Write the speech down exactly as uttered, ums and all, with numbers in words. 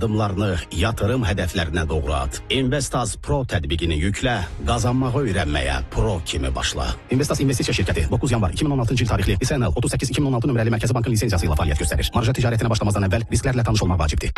adımlarını yatırım hədəflərinə doğru at. Investaz Pro tətbiqini yüklə, qazanmağı öyrənməyə Pro kimi başla. Investaz investisiya şirkəti doqquz yanvar iki min on altıncı il tarixli İSNL otuz səkkiz iki min on altı nömrəli Mərkəzi Bankın lisenziyası ilə fəaliyyət göstərir. Marja ticarətinə başlamazdan əvvəl risklərlə tanış olmaq vacibdir.